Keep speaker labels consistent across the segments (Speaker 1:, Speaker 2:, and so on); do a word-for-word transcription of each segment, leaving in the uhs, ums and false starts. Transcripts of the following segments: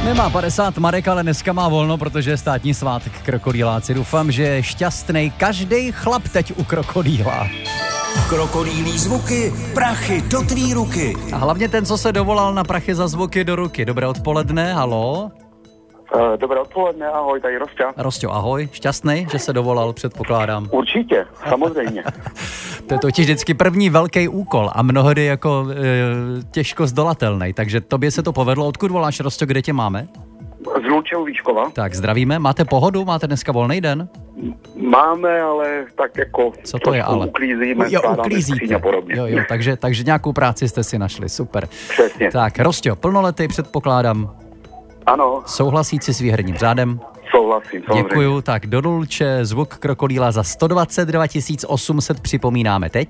Speaker 1: Nemá padesát Marek, ale dneska má volno, protože je státní svátek krokodýláci. Doufám, že je šťastný každý chlap teď u krokodýla.
Speaker 2: Krokodýlí zvuky, prachy do tvý ruky.
Speaker 1: A hlavně ten, co se dovolal na prachy za zvuky do ruky. Dobré odpoledne, halo?
Speaker 3: Uh, dobré odpoledne, ahoj, tady Rosťa.
Speaker 1: Rostio, ahoj, šťastný, že se dovolal, předpokládám.
Speaker 3: Určitě, samozřejmě.
Speaker 1: To je totiž vždycky první velký úkol a mnohdy jako e, těžko zdolatelný, takže tobě se to povedlo. Odkud voláš, Rostio, kde tě máme?
Speaker 3: Z Lučeho Výškova.
Speaker 1: Tak zdravíme, máte pohodu, máte dneska volný den?
Speaker 3: Máme, ale tak jako...
Speaker 1: Co to je ale?
Speaker 3: Uklízíme,
Speaker 1: jo,
Speaker 3: skládáme
Speaker 1: uklízíte.
Speaker 3: skříň a podobně.
Speaker 1: Jo, jo, takže, takže nějakou práci jste si našli, super.
Speaker 3: Přesně.
Speaker 1: Tak, Rostio, plnoletý předpokládám.
Speaker 3: Ano.
Speaker 1: Souhlasíci s výherním řádem?
Speaker 3: Souhlasím, samozřejmě.
Speaker 1: Děkuju, tak do Lulče zvuk krokodýla za sto dvacet dva tisíc osm set připomínáme teď.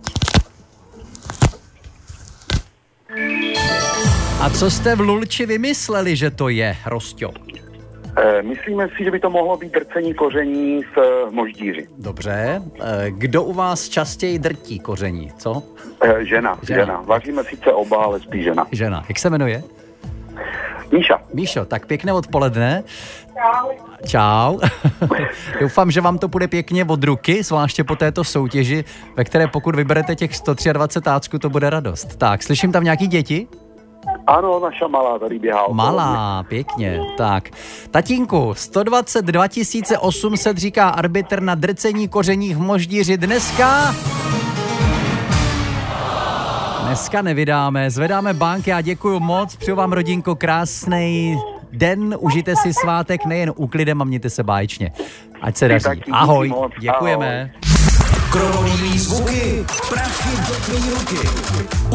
Speaker 1: A co jste v Lulči vymysleli, že to je, Rostio?
Speaker 3: E, myslíme si, že by to mohlo být drcení koření v e, moždíři.
Speaker 1: Dobře. E, kdo u vás častěji drtí koření, co?
Speaker 3: E, žena, žena, žena. Vaříme sice oba, ale spíš žena.
Speaker 1: Žena. Jak se jmenuje?
Speaker 3: Míša.
Speaker 1: Míšo, tak pěkné odpoledne. Čau. Čau. Doufám, že vám to půjde pěkně od ruky, zvláště po této soutěži, ve které pokud vyberete těch sto dvacet tři tácku, to bude radost. Tak, slyším tam nějaký děti?
Speaker 3: Ano, naša malá tady běhá.
Speaker 1: Malá, pěkně. Tak, tatínku, sto dvacet dva tisíc osm set říká arbitr na drcení koření v moždíři dneska... Dneska nevydáme, zvedáme banky, já děkuju moc, přeju vám, rodinko, krásný den, užijte si svátek nejen úklidem a mějte se báječně. Ať se daří. Ahoj, děkujeme.
Speaker 2: Krokodýlí zvuky, prachy do tvý ruky.